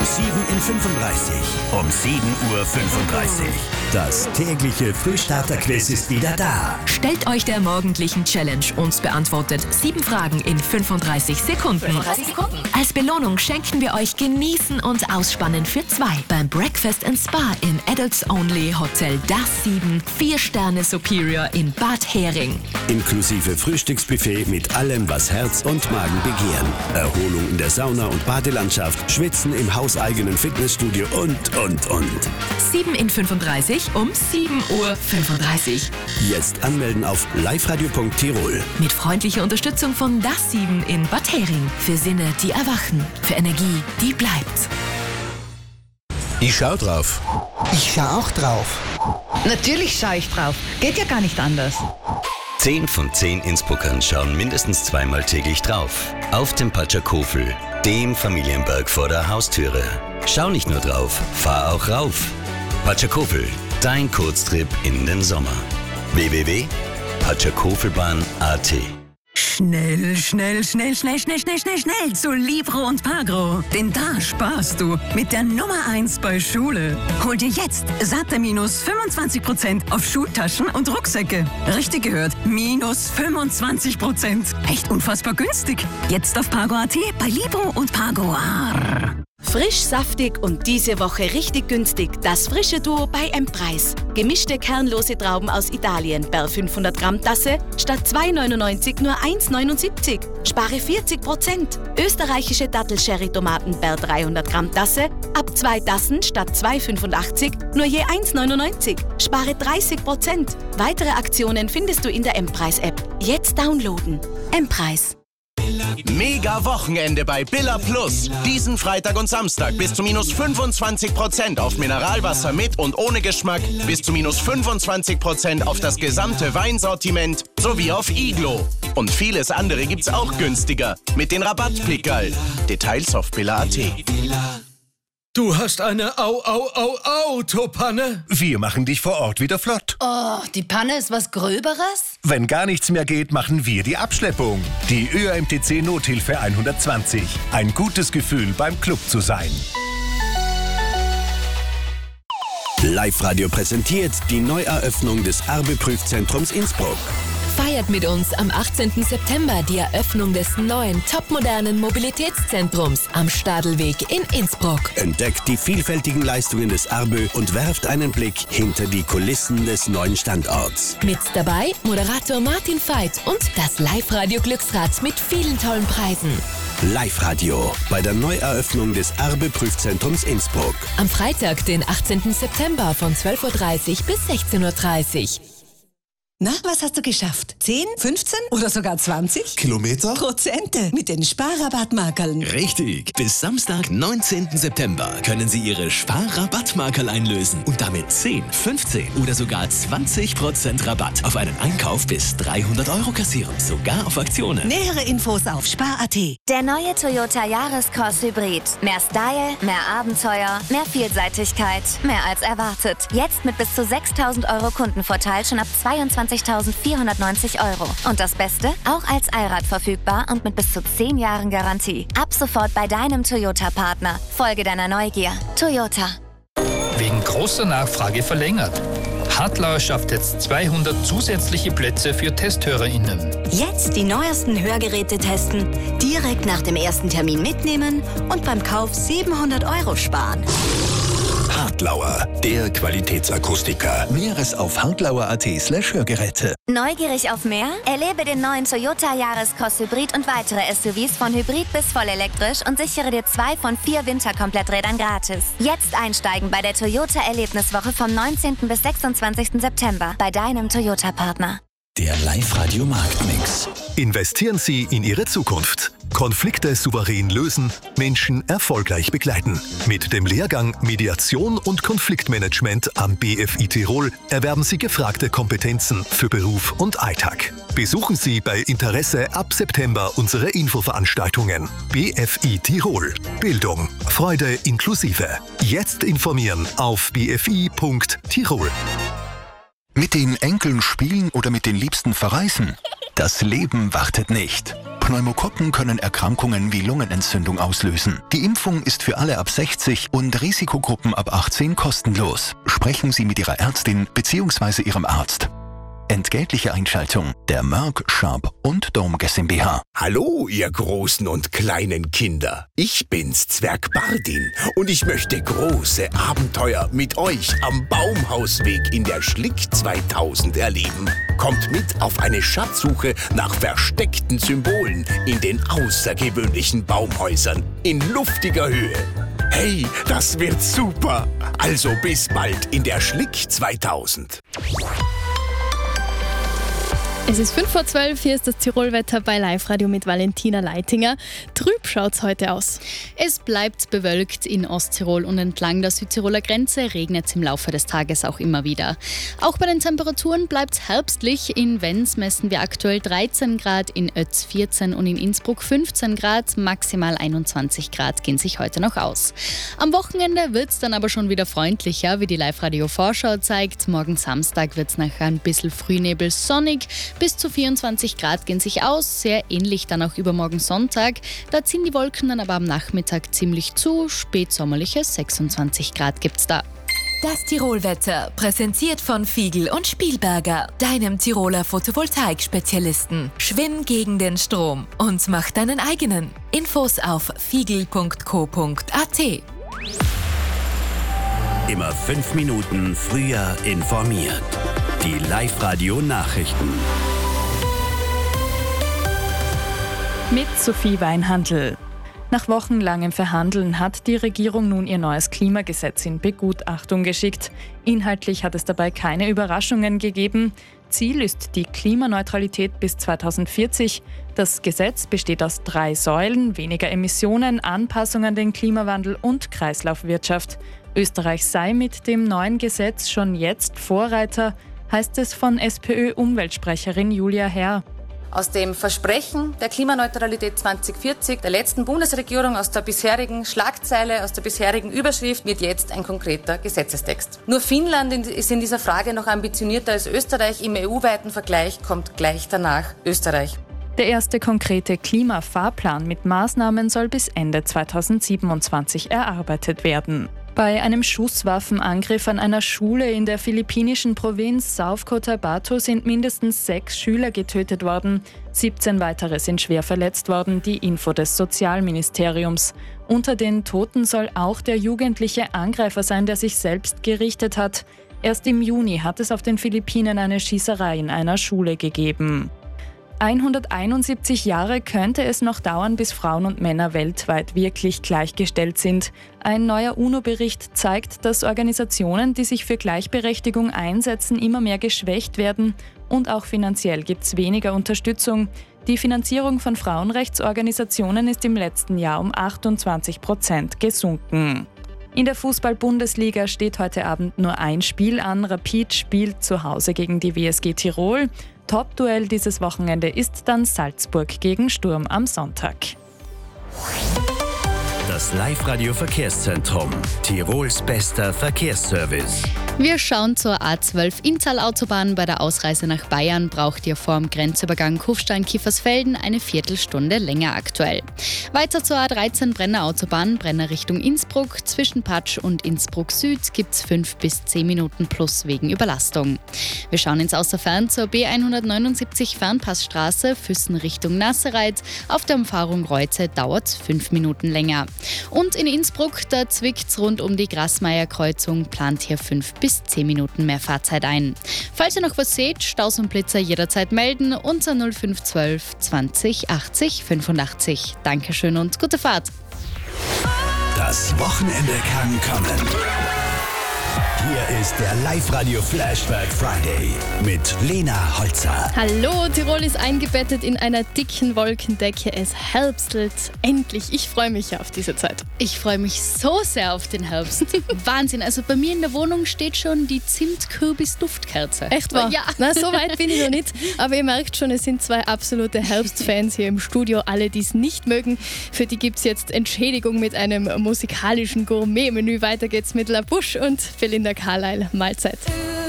7 in 35. Um 7:35 Uhr. Das tägliche Frühstarter-Quiz ist wieder da. Stellt euch der morgendlichen Challenge und beantwortet 7 Fragen in 35 Sekunden. Als Belohnung schenken wir euch Genießen und Ausspannen für 2 beim Breakfast & Spa in Adults Only Hotel Das 7, 4 Sterne Superior in Bad Hering. Inklusive Frühstücksbuffet mit allem, was Herz und Magen begehren. Erholung in der Sauna- und Badelandschaft, Schwitzen im hauseigenen Fitnessstudio und. 7 in 35 um 7:35 Uhr. Jetzt anmelden auf liveradio.tirol. Mit freundlicher Unterstützung von Das 7 in Bad Hering. Für Sinne, die erwachen. Für Energie, die bleibt. Ich schau drauf. Ich schau auch drauf. Natürlich schaue ich drauf. Geht ja gar nicht anders. 10 von 10 Innsbruckern schauen mindestens zweimal täglich drauf. Auf dem Patschakofel, dem Familienberg vor der Haustüre. Schau nicht nur drauf, fahr auch rauf. Patschakofel, dein Kurztrip in den Sommer. www.patschakofelbahn.at. Schnell zu Libro und Pagro. Denn da sparst du mit der Nummer 1 bei Schule. Hol dir jetzt satte minus 25% auf Schultaschen und Rucksäcke. Richtig gehört, minus 25%. Echt unfassbar günstig. Jetzt auf Pagro.at bei Libro und Pagro. Frisch, saftig und diese Woche richtig günstig. Das frische Duo bei M-Preis. Gemischte kernlose Trauben aus Italien per 500 Gramm Tasse statt 2,99 nur 1,79. Spare 40%. Österreichische Dattel-Sherry-Tomaten per 300 Gramm Tasse ab 2 Tassen statt 2,85 nur je 1,99. Spare 30%. Weitere Aktionen findest du in der M-Preis-App. Jetzt downloaden. M-Preis. Mega Wochenende bei Billa Plus. Diesen Freitag und Samstag bis zu minus 25% auf Mineralwasser mit und ohne Geschmack, bis zu minus 25% auf das gesamte Weinsortiment sowie auf Iglo. Und vieles andere gibt's auch günstiger mit den Rabattpickerl. Details auf billa.at. Du hast eine Autopanne? Wir machen dich vor Ort wieder flott. Oh, die Panne ist was Gröberes? Wenn gar nichts mehr geht, machen wir die Abschleppung. Die ÖMTC Nothilfe 120. Ein gutes Gefühl, beim Club zu sein. Live-Radio präsentiert die Neueröffnung des Arbe-Prüfzentrums Innsbruck. Feiert mit uns am 18. September die Eröffnung des neuen, topmodernen Mobilitätszentrums am Stadelweg in Innsbruck. Entdeckt die vielfältigen Leistungen des Arbe und werft einen Blick hinter die Kulissen des neuen Standorts. Mit dabei Moderator Martin Veit und das Live-Radio Glücksrad mit vielen tollen Preisen. Live-Radio bei der Neueröffnung des Arbe-Prüfzentrums Innsbruck. Am Freitag, den 18. September von 12:30 bis 16:30 Uhr. Na, was hast du geschafft? 10, 15 oder sogar 20? Kilometer? Prozente mit den Sparrabattmarkerln. Richtig. Bis Samstag, 19. September können Sie Ihre Sparrabattmarkerl einlösen und damit 10, 15 oder sogar 20% Rabatt auf einen Einkauf bis 300 € kassieren. Sogar auf Aktionen. Nähere Infos auf spar.at. Der neue Toyota Yaris-Cross Hybrid. Mehr Style, mehr Abenteuer, mehr Vielseitigkeit, mehr als erwartet. Jetzt mit bis zu 6.000 € Kundenvorteil schon ab 22.490 €. Und das Beste? Auch als Allrad verfügbar und mit bis zu 10 Jahren Garantie. Ab sofort bei deinem Toyota-Partner. Folge deiner Neugier. Toyota. Wegen großer Nachfrage verlängert. Hartlauer schafft jetzt 200 zusätzliche Plätze für TesthörerInnen. Jetzt die neuesten Hörgeräte testen, direkt nach dem ersten Termin mitnehmen und beim Kauf 700 € sparen. Hartlauer, der Qualitätsakustiker. Mehres auf hartlauer.at/Hörgeräte. Neugierig auf mehr? Erlebe den neuen Toyota Yaris-Cross Hybrid und weitere SUVs von Hybrid bis vollelektrisch und sichere dir 2 von 4 Winterkompletträdern gratis. Jetzt einsteigen bei der Toyota Erlebniswoche vom 19. bis 26. September bei deinem Toyota-Partner. Der Live-Radio Marktmix. Investieren Sie in Ihre Zukunft. Konflikte souverän lösen, Menschen erfolgreich begleiten. Mit dem Lehrgang Mediation und Konfliktmanagement am BFI Tirol erwerben Sie gefragte Kompetenzen für Beruf und Alltag. Besuchen Sie bei Interesse ab September unsere Infoveranstaltungen. BFI Tirol. Bildung, Freude inklusive. Jetzt informieren auf bfi.tirol. Mit den Enkeln spielen oder mit den Liebsten verreisen? Das Leben wartet nicht. Pneumokokken können Erkrankungen wie Lungenentzündung auslösen. Die Impfung ist für alle ab 60 und Risikogruppen ab 18 kostenlos. Sprechen Sie mit Ihrer Ärztin bzw. Ihrem Arzt. Entgeltliche Einschaltung der Merck, Sharp und Dome GmbH. Hallo, ihr großen und kleinen Kinder. Ich bin's, Zwerg Bardin, und ich möchte große Abenteuer mit euch am Baumhausweg in der Schlick 2000 erleben. Kommt mit auf eine Schatzsuche nach versteckten Symbolen in den außergewöhnlichen Baumhäusern in luftiger Höhe. Hey, das wird super! Also bis bald in der Schlick 2000. Es ist 11:05, hier ist das Tirolwetter bei Live-Radio mit Valentina Leitinger. Trüb schaut's heute aus. Es bleibt bewölkt in Osttirol und entlang der Südtiroler Grenze regnet es im Laufe des Tages auch immer wieder. Auch bei den Temperaturen bleibt es herbstlich. In Wenz messen wir aktuell 13 Grad, in Ötz 14 und in Innsbruck 15 Grad. Maximal 21 Grad gehen sich heute noch aus. Am Wochenende wird es dann aber schon wieder freundlicher, wie die Live-Radio-Vorschau zeigt. Morgen Samstag wird es nach ein bisschen Frühnebel sonnig. Bis zu 24 Grad gehen sich aus, sehr ähnlich dann auch übermorgen Sonntag. Da ziehen die Wolken dann aber am Nachmittag ziemlich zu, spätsommerliche 26 Grad gibt's da. Das Tirolwetter, präsentiert von Fiegl und Spielberger, deinem Tiroler Photovoltaik-Spezialisten. Schwimm gegen den Strom und mach deinen eigenen. Infos auf fiegl.co.at. Immer 5 Minuten früher informiert. Die Live-Radio-Nachrichten. Mit Sophie Weinhandl. Nach wochenlangem Verhandeln hat die Regierung nun ihr neues Klimagesetz in Begutachtung geschickt. Inhaltlich hat es dabei keine Überraschungen gegeben. Ziel ist die Klimaneutralität bis 2040. Das Gesetz besteht aus 3 Säulen: weniger Emissionen, Anpassung an den Klimawandel und Kreislaufwirtschaft. Österreich sei mit dem neuen Gesetz schon jetzt Vorreiter, heißt es von SPÖ-Umweltsprecherin Julia Herr. Aus dem Versprechen der Klimaneutralität 2040 der letzten Bundesregierung, aus der bisherigen Schlagzeile, aus der bisherigen Überschrift, wird jetzt ein konkreter Gesetzestext. Nur Finnland ist in dieser Frage noch ambitionierter als Österreich. Im EU-weiten Vergleich kommt gleich danach Österreich. Der erste konkrete Klimafahrplan mit Maßnahmen soll bis Ende 2027 erarbeitet werden. Bei einem Schusswaffenangriff an einer Schule in der philippinischen Provinz South Cotabato sind mindestens 6 Schüler getötet worden. 17 weitere sind schwer verletzt worden, die Info des Sozialministeriums. Unter den Toten soll auch der jugendliche Angreifer sein, der sich selbst gerichtet hat. Erst im Juni hat es auf den Philippinen eine Schießerei in einer Schule gegeben. 171 Jahre könnte es noch dauern, bis Frauen und Männer weltweit wirklich gleichgestellt sind. Ein neuer UNO-Bericht zeigt, dass Organisationen, die sich für Gleichberechtigung einsetzen, immer mehr geschwächt werden. Und auch finanziell gibt es weniger Unterstützung. Die Finanzierung von Frauenrechtsorganisationen ist im letzten Jahr um 28% gesunken. In der Fußball-Bundesliga steht heute Abend nur ein Spiel an. Rapid spielt zu Hause gegen die WSG Tirol. Top-Duell dieses Wochenende ist dann Salzburg gegen Sturm am Sonntag. Das Live-Radio-Verkehrszentrum. Tirols bester Verkehrsservice. Wir schauen zur A12 Inntal-Autobahn. Bei der Ausreise nach Bayern braucht ihr vorm Grenzübergang Kufstein-Kiefersfelden eine Viertelstunde länger aktuell. Weiter zur A13 Brenner Autobahn, Brenner Richtung Innsbruck. Zwischen Patsch und Innsbruck Süd gibt es 5 bis 10 Minuten plus wegen Überlastung. Wir schauen ins Außerfern zur B179 Fernpassstraße, Füssen Richtung Nassereit. Auf der Umfahrung Reute dauert es 5 Minuten länger. Und in Innsbruck, da zwickt's rund um die Grassmeier-Kreuzung, plant hier 5 bis 10 Minuten mehr Fahrzeit ein. Falls ihr noch was seht, Staus und Blitzer jederzeit melden unter 0512 20 80 85. Dankeschön und gute Fahrt. Das Wochenende kann kommen. Hier ist der Live-Radio Flashback Friday mit Lena Holzer. Hallo, Tirol ist eingebettet in einer dicken Wolkendecke. Es herbstelt. Endlich. Ich freue mich ja auf diese Zeit. Ich freue mich so sehr auf den Herbst. Wahnsinn. Also bei mir in der Wohnung steht schon die Zimt-Kürbis-Duftkerze. Echt wahr? Ja. Na, so weit bin ich noch nicht. Aber ihr merkt schon, es sind 2 absolute Herbstfans hier im Studio. Alle, die es nicht mögen, für die gibt es jetzt Entschädigung mit einem musikalischen Gourmet-Menü. Weiter geht's mit La Bouche und Belinda Carlisle. Mahlzeit.